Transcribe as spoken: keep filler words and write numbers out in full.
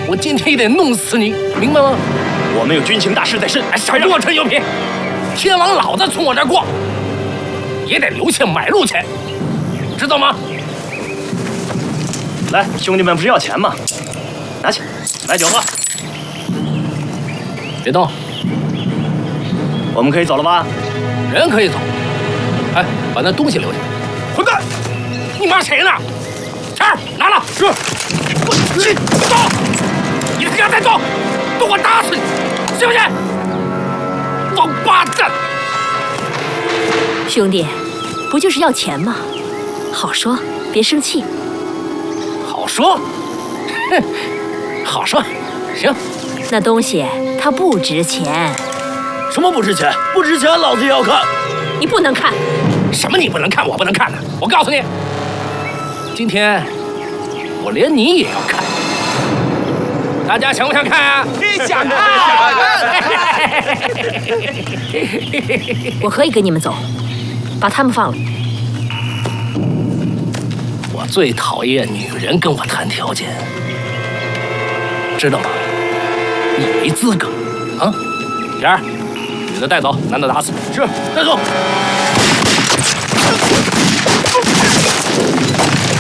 我今天也得弄死你，明白吗？ 我们有军情大事在身， 哎，少给我吹牛皮！天王老子从我这儿过，也得留下买路钱，知道吗？ 来，兄弟们不是要钱吗？拿去，买酒喝。 别动， 我们可以走了吧？ 人可以走，哎，把那东西留下。混蛋！你骂谁呢？钱儿拿了。是。我去，走！你他娘再动，动我打死你，信不信？王八蛋！ 兄弟，不就是要钱吗？好说，别生气。 好说，哼，好说，行。 那东西它不值钱。 什么不值钱？不值钱，老子也要看。 你不能看。 什么你不能看，我不能看呢？我告诉你，今天我连你也要看。大家想不想看啊？ 想看！ 我可以跟你们走，把他们放了。 我最讨厌女人跟我谈条件，知道吗？你没资格啊！点儿，女的带走，男的打死。是，带走。